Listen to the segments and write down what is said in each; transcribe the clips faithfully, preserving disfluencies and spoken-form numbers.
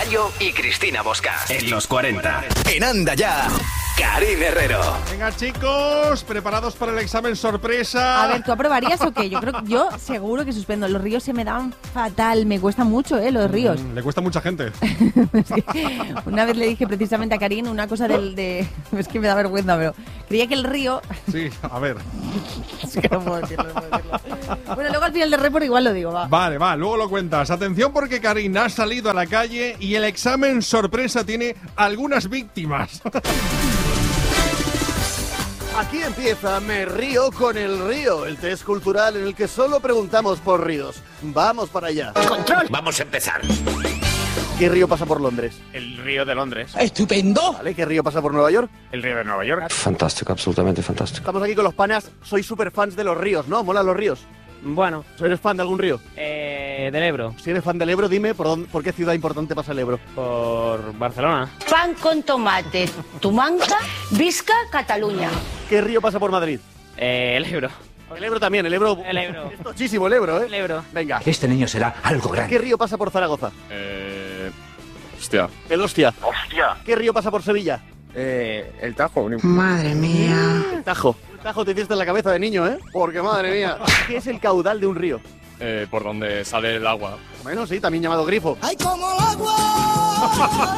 Mayo y Cristina Bosca. En los cuarenta. En Anda Ya, Karyn Herrero. Venga, chicos, ¿preparados para el examen sorpresa? A ver, ¿tú aprobarías o qué? Yo creo que yo seguro que suspendo. Los ríos se me dan fatal. Me cuesta mucho, ¿eh? Los ríos. Mm, le cuesta a mucha gente. Es que una vez le dije precisamente a Karyn una cosa del de... Es que me da vergüenza, pero creía que el río... Sí, a ver. Es que no puedo decirlo, no puedo decirlo. Bueno, luego al final del report igual lo digo, va. Vale, va, luego lo cuentas. Atención porque Karyn ha salido a la calle y el examen sorpresa tiene algunas víctimas. Aquí empieza Me Río con el Río, el test cultural en el que solo preguntamos por ríos. Vamos para allá. ¡Control! Vamos a empezar. ¿Qué río pasa por Londres? El río de Londres. ¡Estupendo! ¿Vale? ¿Qué río pasa por Nueva York? El río de Nueva York. Fantástico, absolutamente fantástico. Estamos aquí con los panas. Sois súper fans de los ríos, ¿no? ¿Molan los ríos? Bueno, ¿Eres fan de algún río? eh, del Ebro, Si eres fan del Ebro, dime por, dónde, por qué ciudad importante pasa el Ebro. por Barcelona. Pan con tomate, Tumanca, Visca, Cataluña. ¿Qué río pasa por Madrid? Eh, el Ebro. El Ebro también, el Ebro. El Ebro. Es tochísimo el Ebro, ¿eh? El Ebro. Venga. Este niño será algo grande. ¿Qué río pasa por Zaragoza? Eh. Hostia. El Hostia. Hostia. ¿Qué río pasa por Sevilla? Eh. El Tajo. Madre mía. El Tajo. El Tajo te hiciste en la cabeza de niño, ¿eh? Porque madre mía. ¿Qué es el caudal de un río? Eh. Por donde sale el agua. Bueno, sí, también llamado grifo. ¡Ay, como el agua!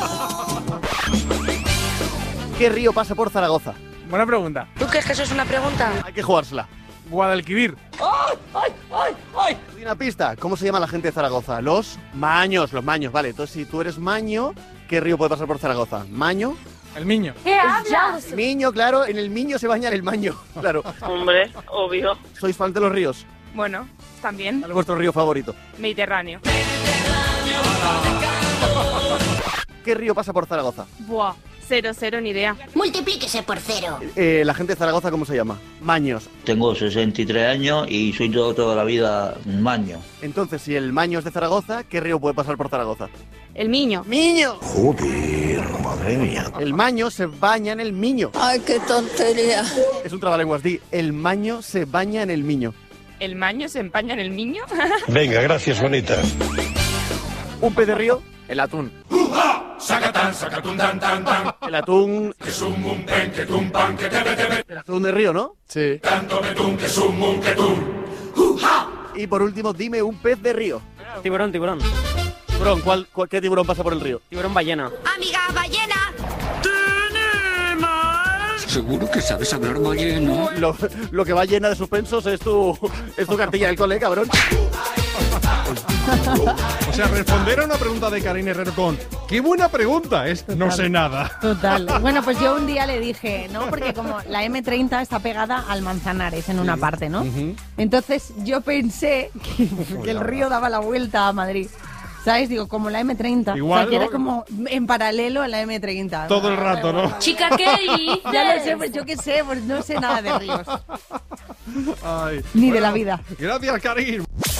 ¿Qué río pasa por Zaragoza? Buena pregunta. ¿Tú crees que eso es una pregunta? Hay que jugársela. Guadalquivir. Doy una pista. ¿Cómo se llama la gente de Zaragoza? Los maños, los maños. Vale, entonces si tú eres maño, ¿qué río puede pasar por Zaragoza? Maño. El Miño. ¿Qué hablas? Miño, claro, en el Miño se baña en el Maño. Claro. Hombre, obvio. ¿Sois fan de los ríos? Bueno, también ¿Cuál es vuestro río favorito? Mediterráneo. ¿Qué río pasa por Zaragoza? Buah, cero, cero, ni idea. Multiplíquese por cero. Eh, ¿La gente de Zaragoza cómo se llama? Maños. Tengo sesenta y tres años y soy todo, toda la vida maño. Entonces, si el Maño es de Zaragoza, ¿qué río puede pasar por Zaragoza? El Miño. ¡Miño! Joder, madre mía. El Maño se baña en el Miño. ¡Ay, qué tontería! Es un trabalenguas, di. El Maño se baña en el Miño. ¿El Maño se empaña en el Miño? Venga, gracias, bonita. ¿Un pez de río? El atún. El atún... El atún de río, ¿no? Sí. Y por último, dime un pez de río. Tiburón, tiburón. Tiburón, ¿cuál, cuál- ¿qué tiburón pasa por el río? Tiburón ballena. Amiga ballena. Seguro que sabes hablar ballena. Lo, lo que va llena de suspensos es tu, es tu cartilla del cole, cabrón. O sea, responder a una pregunta de Karyn Herrero con ¡qué buena pregunta! Es no sé nada. Total. Bueno, pues yo un día le dije, ¿no? Porque como la eme treinta está pegada al Manzanares en una parte, ¿no? Ujú. Entonces yo pensé que, que el río daba la vuelta a Madrid. ¿Sabes? Digo, como la eme treinta. Igual, o sea, que ¿no? era como en paralelo a la eme treinta. Todo el rato, ¿no? Chica, ¿qué dices? Ya lo sé, pues yo qué sé, pues no sé nada de ríos. Ay. Ni de la vida. Gracias, Karyn.